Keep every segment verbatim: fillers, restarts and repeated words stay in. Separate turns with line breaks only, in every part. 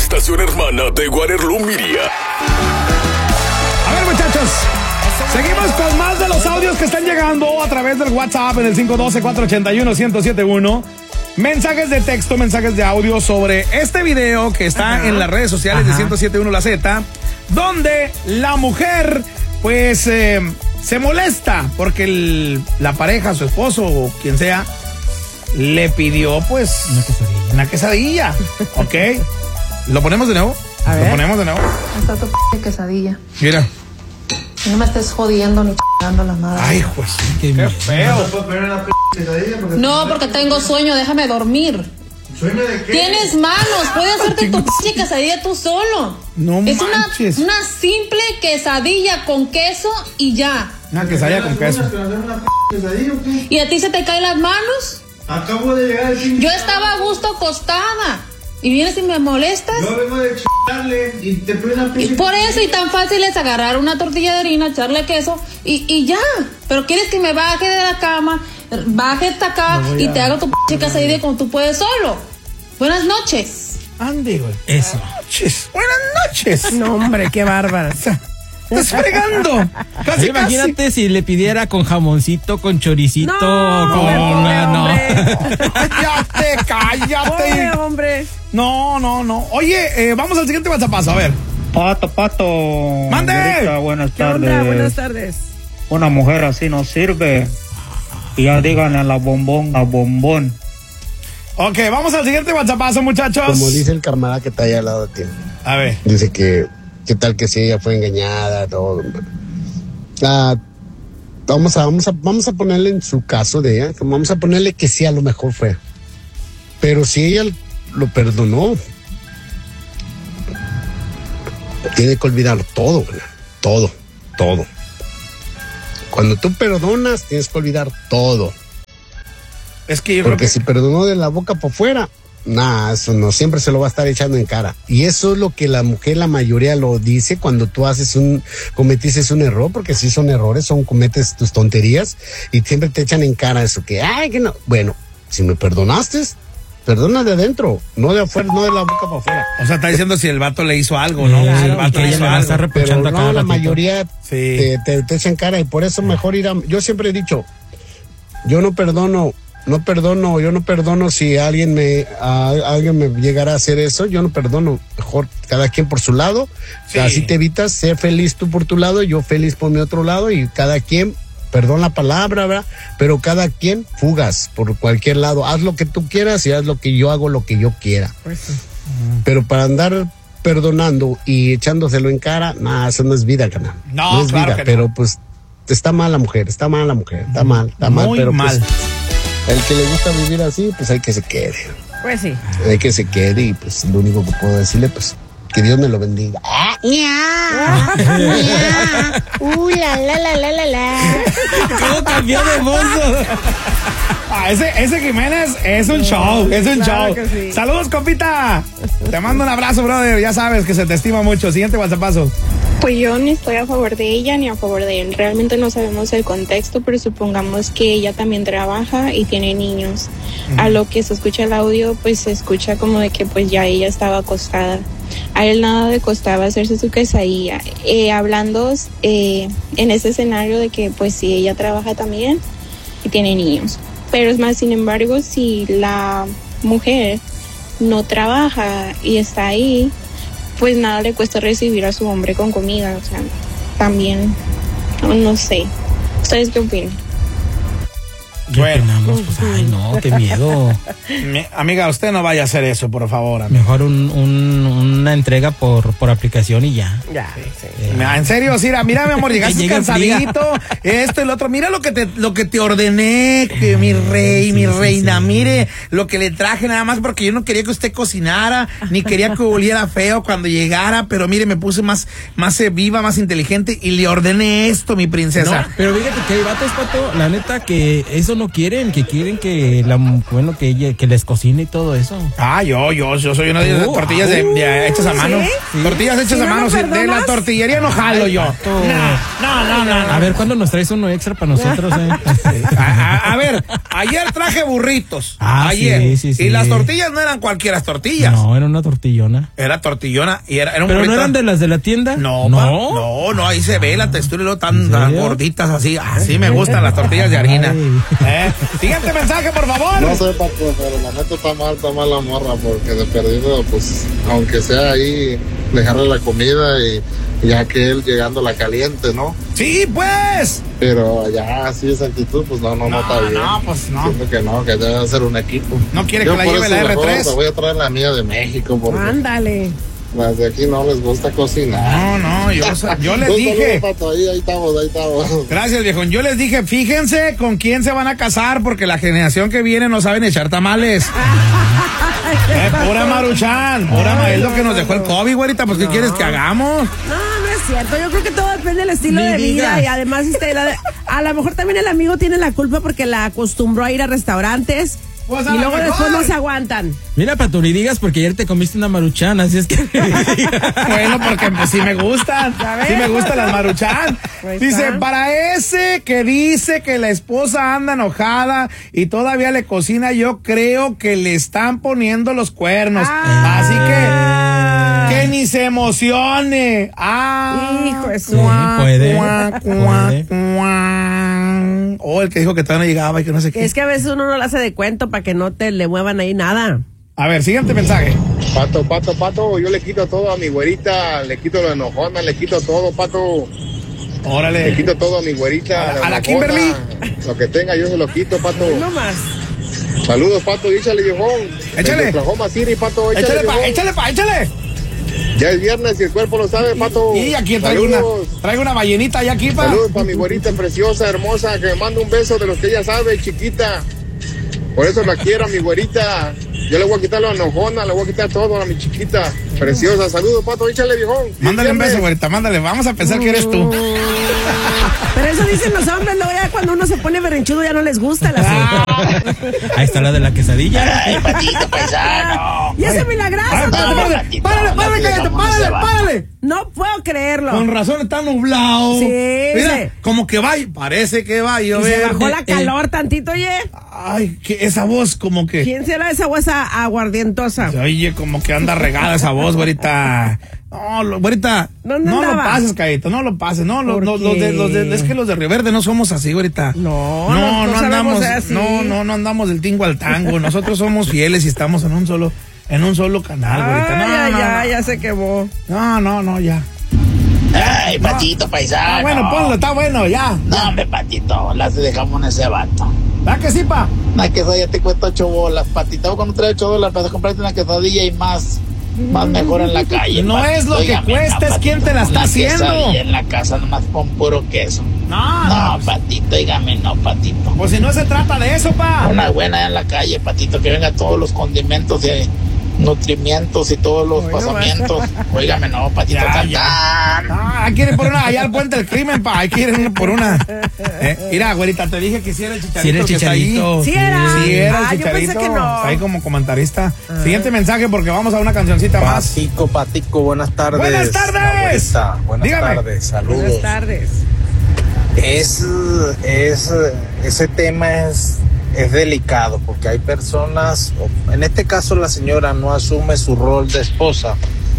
estación hermana de Waterloo Media.
A ver, muchachos, seguimos con más de los audios que están llegando a través del WhatsApp en el cinco uno dos, cuatro ocho uno, uno cero siete uno. Mensajes de texto, mensajes de audio sobre este video que está Ajá. en las redes sociales Ajá. de ciento siete punto uno La Z, donde la mujer, pues, eh, se molesta porque el, la pareja, su esposo o quien sea, le pidió, pues,
una quesadilla.
Una quesadilla, ¿ok? ¿Lo ponemos de nuevo?
A ver.
¿Lo ponemos de nuevo?
Está tu p quesadilla.
Mira.
No me estés jodiendo ni chingando la madre.
Ay, pues, qué, qué feo.
No, porque tengo sueño, déjame dormir.
¿Sueño de qué?
Tienes manos, puedes hacerte tu p quesadilla tú solo.
No
es
manches.
una, una simple quesadilla con queso y ya.
Una quesadilla con queso.
¿Y a ti se te caen las manos?
Acabo de llegar al
Yo estaba a gusto acostada. ¿Y vienes y me molestas?
Yo vengo de chingarle y te pido una
Y por eso, y tan fácil es agarrar una tortilla de harina, echarle queso y, y ya. Pero quieres que me baje de la cama, baje hasta acá no y a... te haga tu p*** quesadilla como tú puedes solo. Buenas noches.
Ande, güey.
Eso.
Buenas noches. Buenas noches.
No, hombre, qué bárbara.
Estás fregando. Casi,
imagínate casi. Si le pidiera con jamoncito, con choricito,
no,
con
pobre, pobre,
no.
Cállate, cállate.
Pobre, hombre.
No, no, no. Oye, eh, vamos al siguiente WhatsApp, a ver.
Pato, pato.
¡Mande!
Señorita, buenas
¿Qué
tardes.
onda? Buenas tardes.
Una mujer así no sirve. Y ya digan a la bombón, a bombón.
Ok, vamos al siguiente WhatsApp, muchachos.
Como dice el camarada que está ahí al lado de ti.
A ver.
Dice que, ¿qué tal que si ella fue engañada? Todo. Ah, vamos a, vamos a, vamos a ponerle en su caso de ella, vamos a ponerle que sí, a lo mejor fue. Pero si ella lo perdonó, tiene que olvidar todo, todo, todo. Cuando tú perdonas, tienes que olvidar todo.
Es que yo
Porque
creo que...
si perdonó de la boca por fuera, nada, eso no, siempre se lo va a estar echando en cara. Y eso es lo que la mujer, la mayoría lo dice cuando tú haces un, cometiste un error, porque si son errores, son, cometes tus tonterías y siempre te echan en cara eso, que, ay, que no. Bueno, si me perdonaste, perdona de adentro, no de afuera, no de la boca para afuera.
O sea, está diciendo si el vato le hizo algo, ¿no?
Claro,
si el vato
que
le
ella
hizo
le va a
algo.
estar reprochando
Pero
a cada
no, la
ratito.
mayoría
sí.
te, te, te echan cara y por eso mejor ir a... Yo siempre he dicho, yo no perdono, no perdono, yo no perdono si alguien me, a, alguien me llegara a hacer eso, yo no perdono. Mejor cada quien por su lado,
sí.
Así te evitas ser feliz tú por tu lado, yo feliz por mi otro lado y cada quien... Perdón la palabra, ¿verdad? Pero cada quien fugas por cualquier lado. Haz lo que tú quieras y haz lo que yo hago, lo que yo quiera.
Pues sí.
Pero para andar perdonando y echándoselo en cara, nada, eso no es vida, canal.
No,
no es
claro
vida,
que
pero
no.
pues está mal la mujer, está mal la mujer, está mal, está mal.
Muy
Pero
mal.
Pues, el que le gusta vivir así, pues hay que se quede.
Pues sí.
Hay que se quede y pues lo único que puedo decirle, pues, que Dios me lo bendiga. ¡Ah!
¡Nya! ¡Nya! ¡Uh, la, la, la, la, la, la!
¿Cómo cambió de voz?
Ah, ese, ese Jiménez es un show, es un
Claro
show.
que sí.
Saludos, compita. Te mando un abrazo, brother. Ya sabes que se te estima mucho. Siguiente WhatsAppazo.
Pues yo ni estoy a favor de ella ni a favor de él. Realmente no sabemos el contexto, pero supongamos que ella también trabaja y tiene niños. Uh-huh. A lo que se escucha el audio, pues se escucha como de que pues ya ella estaba acostada. A él nada le costaba hacerse su quesadilla. Eh, hablando eh, en ese escenario de que pues si ella trabaja también y tiene niños. Pero es más, sin embargo, si la mujer no trabaja y está ahí, pues nada le cuesta recibir a su hombre con comida. O sea, también, no, no sé. ¿Ustedes qué opinan?
Bueno, pues, ay, no, qué miedo.
Mi, amiga, usted no vaya a hacer eso, por favor. Amiga.
Mejor un, un, una entrega por, por aplicación y ya.
Ya, sí.
Eh, en serio, Cira, mira, mi amor, llegaste cansadito, esto y lo otro. Mira lo que te, lo que te ordené, que mi rey, sí, mi reina. Sí, sí. Mire lo que le traje nada más porque yo no quería que usted cocinara, ni quería que oliera feo cuando llegara, pero mire, me puse más, más viva, más inteligente y le ordené esto, mi princesa.
No, pero fíjate que hay vatos, Pato, la neta que eso eso no quieren, que quieren que la, bueno, que ella, que les cocine y todo eso.
Ah, yo, yo, yo soy una de las
Uh,
tortillas de, de- hechas a mano.
¿sí?
Tortillas hechas
¿Sí
a
no
mano,
lo
sí, de
perdonas?
la tortillería no jalo yo. No, no, no, no.
A ver, ¿cuándo nos traes uno extra para nosotros? Eh?
A, a- a ver, ayer traje burritos.
Ah,
ayer.
sí, sí, sí.
Y las tortillas no eran cualquiera tortillas.
No, era una tortillona.
Era tortillona y era, era un
¿Pero no
burrito.
eran de las de la tienda?
No,
no.
pa, no, no, ahí se ve la textura y luego tan,
¿En
tan
serio?
gorditas así. Así me gustan las tortillas de harina.
Ay.
¿Eh? Siguiente mensaje, por favor.
No sé, Paco, pero la neta está mal, está mal la morra, porque de perdido, pues, aunque sea ahí, dejarle la comida y ya que él llegando la caliente, ¿no?
Sí, pues.
Pero ya así esa actitud, pues no, no, no,
No,
está bien.
no, pues no.
Siento que no, que debe ser un equipo.
No quiere
Yo
que la
por
lleve
eso
la R
mejor
tres.
te voy a traer la mía de México, porque
Ándale.
las de aquí no les gusta cocinar.
No, no, yo, yo les
Un
dije.
saludo, Pato, ahí, ahí estamos, ahí estamos.
Gracias, viejo. Yo les dije, fíjense con quién se van a casar, porque la generación que viene no saben echar tamales. Eh, pura Maruchan, pura ma- es lo que nos dejó el COVID, güerita. Pues, ¿qué quieres que hagamos?
No, no es cierto. Yo creo que todo depende del estilo
Ni
de vida.
digas.
Y además, este, la- a lo mejor también el amigo tiene la culpa porque la acostumbró a ir a restaurantes.
Pues, a
y
lo
luego
mejor.
después no se aguantan.
Mira, Pato, ni digas porque ayer te comiste una maruchana, así es que...
Bueno, porque pues, sí me gustan.
¿Sabes?
Sí me gustan las Maruchan.
Pues
Dice,
está.
para ese que dice que la esposa anda enojada y todavía le cocina, yo creo que le están poniendo los cuernos.
Ah.
Así que, que ni se emocione. Ah.
Hijo de su-
Sí, puede,
Cuac, cuac,
puede.
cuac. Oh, el que dijo que todavía no llegaba y que no sé qué.
Es que a veces uno no lo hace de cuento para que no te le muevan ahí nada.
A ver, siguiente mensaje.
Pato, pato, pato, yo le quito todo a mi güerita, le quito la enojona, le quito todo, pato. Le
Órale.
quito todo a mi güerita.
A la- a la
enojona.
Kimberly.
Lo que tenga yo se lo quito, Pato.
No más.
Saludos, Pato, échale, viejón.
Échale.
Desde Oklahoma City, Pato, échale,
Échale pa,
viejón.
échale pa, échale.
Ya es viernes y el cuerpo lo sabe, Pato.
Y aquí traigo una,
Saludos.
traigo una ballenita ya aquí, pa.
Saludos para mi güerita preciosa, hermosa, que me manda un beso de los que ella sabe, chiquita. Por eso la quiero a mi güerita. Yo le voy a quitar la enojona, le voy a quitar todo a mi chiquita preciosa. Saludos, Pato, échale, viejón.
Mándale un beso,
Viernes.
güerita, mándale. Vamos a pensar que eres tú.
Pero eso dicen los hombres, luego ya cuando uno se pone berrinchudo ya no les gusta el asunto.
Ahí está la de la quesadilla.
Ay, patito paisano.
Y ese milagroso.
Ay,
todo.
párale, párale, párale, párale, cállate, párale, párale.
No puedo creerlo.
Con razón está nublado.
Sí,
Mira,
sí.
como que va, y- parece que va a
Y
llover.
se bajó la
Eh,
calor tantito, oye.
Ay, que esa voz como que.
¿Quién será esa huesa aguardientosa?
Oye, como que anda regada esa voz, güerita. No, lo- güerita,
¿Dónde
no lo
andaba?
pases, Caíto, no lo pases. No, lo-
¿Por
lo- los de, los de-
qué?
es que los de Río Verde no somos así, güerita.
No,
no,
no- no
no
sabemos
andamos,
ser así.
no, no, no andamos del tingo al tango. Nosotros somos fieles y estamos en un solo, en un solo canal, güerita. No,
Ay,
no,
ya,
no.
ya se quemó.
No, no, no, ya.
Ay, patito paisano.
Ah, bueno, ponlo, está bueno, ya.
No, hombre, patito, las de jamón a ese vato.
¿Va que sí, pa?
Una quesadilla te cuesta ocho bolas, patito. Cuando traes ocho bolas, vas a comprarte una quesadilla y más, más mejor en la calle.
No
patito.
es lo que
Óigame,
cuesta,
no,
es quién
patito,
te la está
una
haciendo.
quesadilla en la casa nomás con puro queso.
No,
No,
no.
patito, dígame, no, patito.
Pues si no se trata de eso, pa.
Una buena en la calle, patito, que venga todos los condimentos y nutrimientos y todos los
Hoy
pasamientos. Óigame, no, patito,
Ya,
tan,
ya.
tan.
Ah, hay que ir por una, allá al puente del crimen, pa. Hay que ir por una. Eh, mira, güerita, te dije que si era el chicharito.
Si era el
que está ahí.
Chicharito.
Sí era.
Sí, era el
Ah, yo
chicharito.
pensé que no.
Está ahí como comentarista. Siguiente mensaje porque vamos a una cancioncita más.
Patico, Patico, buenas tardes.
¡Buenas tardes!
Abuelita, buenas
Dígame.
tardes, saludos.
Buenas tardes.
Es, es, ese tema es, es delicado porque hay personas, o en este caso la señora no asume su rol de esposa.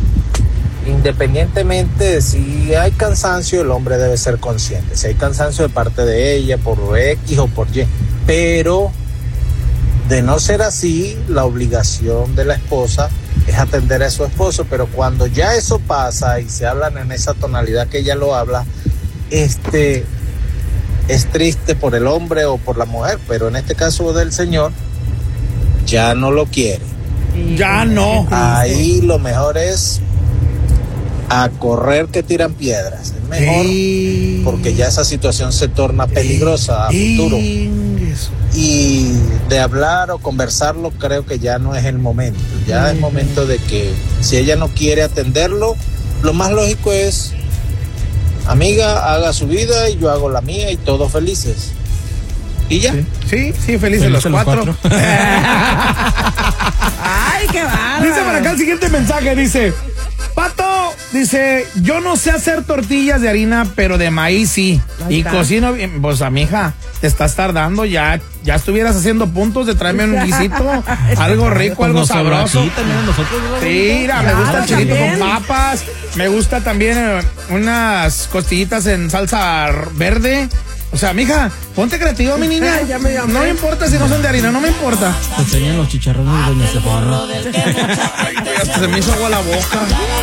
Independientemente de si hay cansancio, el hombre debe ser consciente. Si hay cansancio de parte de ella por X o por Y, pero de no ser así, la obligación de la esposa es atender a su esposo. Pero cuando ya eso pasa y se hablan en esa tonalidad que ella lo habla, este es triste por el hombre o por la mujer, pero en este caso del señor ya no lo quiere.
Ya no.
Ahí lo mejor es a correr que tiran piedras. Es mejor
Sí.
porque ya esa situación se torna peligrosa a futuro.
Ingues.
Y de hablar o conversarlo creo que ya no es el momento. Ya es momento de que si ella no quiere atenderlo, lo más lógico es: amiga, haga su vida y yo hago la mía y todos felices. Y ya.
Sí, sí, sí, felices los, los cuatro. cuatro.
Ay, qué bárbaro.
Dice para acá el siguiente mensaje, dice, Pato, dice, yo no sé hacer tortillas de harina, pero de maíz sí.
Ahí
y
está.
cocino bien. Pues, amija, te estás tardando ya. Ya estuvieras haciendo puntos de traerme un guisito, algo rico, algo
Nos sobra
sabroso.
aquí también a nosotros, ¿no?
Sí, mira, me
Claro,
gusta el chilito
también.
con papas. Me gusta también eh, unas costillitas en salsa r- verde. O sea, mija, ponte creativa, mi niña.
Ya me dio hambre.
No me importa si no son de harina, no me importa.
Te enseñan los chicharrones de Doña Estefana.
Ay, güey, hasta se me hizo agua la boca.